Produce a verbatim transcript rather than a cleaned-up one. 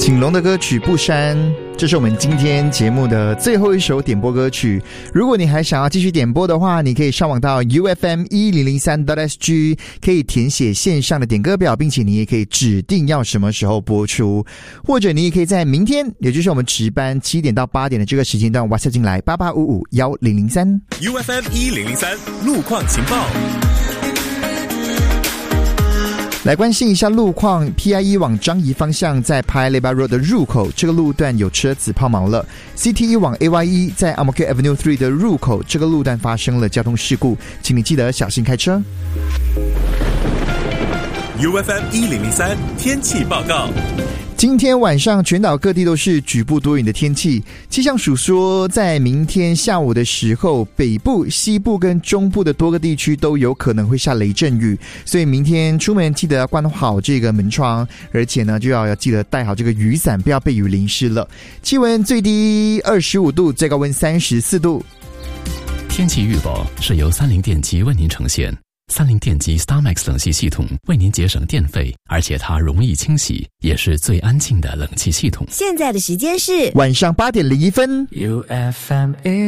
景龙的歌曲《不删》，这是我们今天节目的最后一首点播歌曲。如果你还想要继续点播的话，你可以上网到 U F M 一零零三 .S G， 可以填写线上的点歌表，并且你也可以指定要什么时候播出，或者你也可以在明天，也就是我们值班七点到八点的这个时间段 WhatsApp 进来八八五五一零零三 U F M 一零零三路况情报。 来关心一下路况 ，P I 一 往樟宜方向在 Paya Lebar Road 的入口，这个路段有车子抛锚了。C T 一 往 A Y 一在 Ang Mo Kio Avenue 三的入口，这个路段发生了交通事故，请你记得小心开车。 U F M 一零零三天气报告。 今天晚上全岛各地都是局部多云的天气，气象署说在明天下午的时候，北部、西部跟中部的多个地区都有可能会下雷阵雨，所以明天出门记得要关好这个门窗，而且呢就要要记得带好这个雨伞，不要被雨淋湿了。气温最低二十五度，最高温三十四度。 天气预报是由三菱电机为您呈现。三菱电机 StarMax 冷气系统为您节省电费，而且它容易清洗，也是最安静的冷气系统。 现在的时间是晚上八点零一分。 U F M